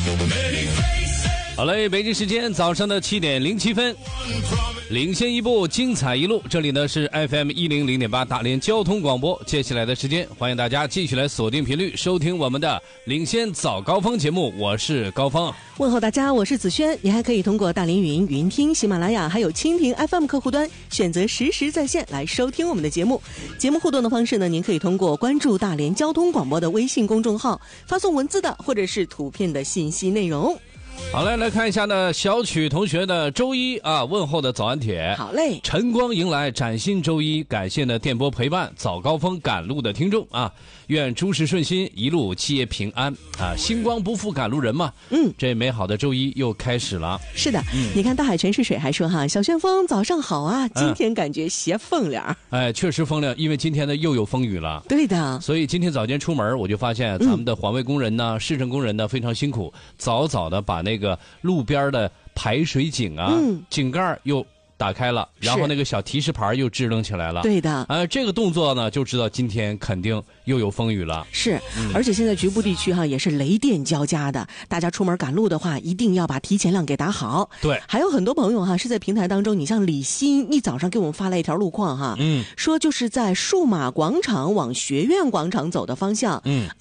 好嘞，北京时间早上的7点07分，领先一步，精彩一路。这里呢是 FM 100.8大连交通广播。接下来的时间，欢迎大家继续来锁定频率，收听我们的领先早高峰节目。我是高峰， 问候大家，我是子轩。你还可以通过大连云云听、喜马拉雅还有蜻蜓 FM 客户端选择实时在线来收听我们的节目。节目互动的方式呢，您可以通过关注大连交通广播的微信公众号，发送文字的或者是图片的信息内容。 好嘞，来看一下呢，小曲同学的周一问候的早安帖。 好嘞， 晨光迎来崭新周一，感谢呢电波陪伴早高峰赶路的听众愿诸事顺心，一路皆平安星光不负赶路人嘛。这美好的周一又开始了。 是的，你看大海全是水还说小旋风早上好啊，今天感觉斜风凉。 确实风凉，因为今天呢又有风雨了。 对的， 所以今天早间出门我就发现咱们的环卫工人呢、市政工人呢非常辛苦，早早的把那个路边的排水井井盖又打开了，然后那个小提示牌又支棱起来了。 对的， 这个动作呢就知道今天肯定又有风雨了。 是，而且现在局部地区也是雷电交加的，大家出门赶路的话，一定要把提前量给打好。 对， 还有很多朋友是在平台当中，你像李欣一早上给我们发来一条路况说就是在数码广场往学院广场走的方向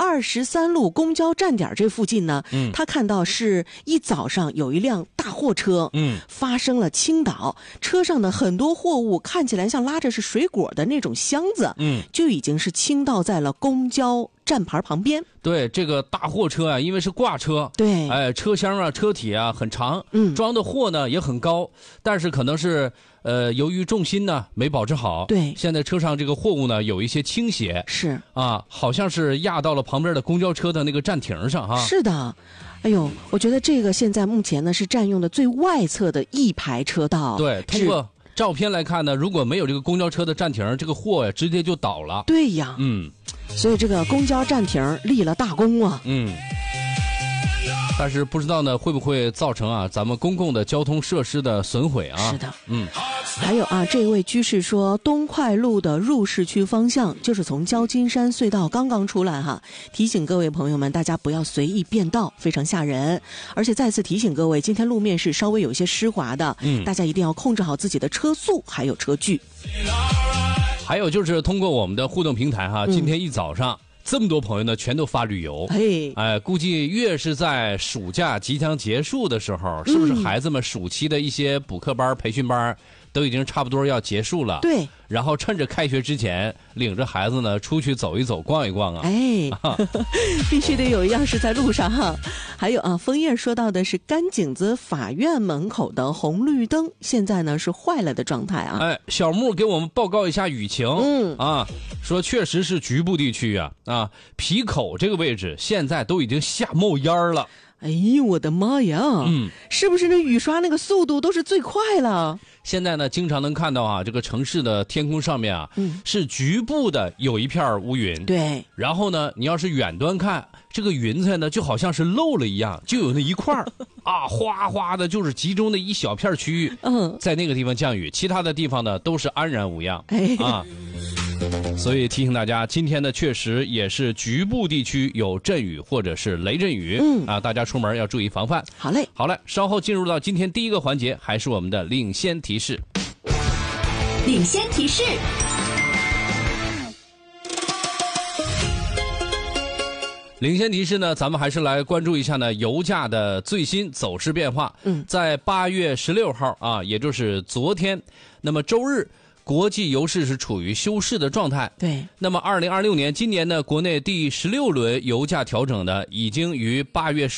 ，23路公交站点这附近呢，他看到是一早上有一辆大货车发生了倾倒。车上的很多货物看起来像拉着是水果的那种箱子，就已经是倾倒在了公交站牌旁边。 对，这个大货车因为是挂车， 对， 车厢车体很长，装的货呢也很高，但是可能是由于重心呢没保持好， 对， 现在车上这个货物呢有一些倾斜， 是好像是压到了旁边的公交车的那个站亭上是的。哎呦，我觉得这个现在目前呢是占用的最外侧的一排车道。 对，通过照片来看呢，如果没有这个公交车的站亭，这个货直接就倒了。 对呀，所以这个公交站亭立了大功啊。 但是不知道呢会不会造成咱们公共的交通设施的损毁是的，还有这位居士说，东快路的入市区方向就是从焦金山隧道刚刚出来提醒各位朋友们，大家不要随意变道，非常吓人。而且再次提醒各位，今天路面是稍微有一些湿滑的，大家一定要控制好自己的车速还有车距。 还有就是通过我们的互动平台今天一早上这么多朋友呢全都发旅游，估计越是在暑假即将结束的时候，是不是孩子们暑期的一些补课班培训班都已经差不多要结束了？ 对， 然后趁着开学之前领着孩子呢出去走一走逛一逛必须得有一样是在路上还有枫叶说到的是甘井子法院门口的红绿灯现在呢是坏了的状态小木给我们报告一下雨情说确实是局部地区皮口这个位置现在都已经下冒烟了。 哎呦我的妈呀，是不是那雨刷那个速度都是最快了？ 现在呢经常能看到这个城市的天空上面是局部的有一片乌云， 对， 然后呢你要是远端看这个云彩呢就好像是漏了一样，就有那一块哗哗的就是集中的一小片区域在那个地方降雨，其他的地方呢都是安然无恙所以提醒大家，今天呢确实也是局部地区有阵雨或者是雷阵雨大家出门要注意防范。 好嘞， 稍后进入到今天第一个环节，还是我们的领先提示。 领先提示， 领先提示呢，咱们还是来关注一下呢油价的最新走势变化。在8月16号也就是昨天，那么周日国际油市是处于休市的状态。 对， 那么2026年今年呢，国内第16轮油价调整呢，已经于8月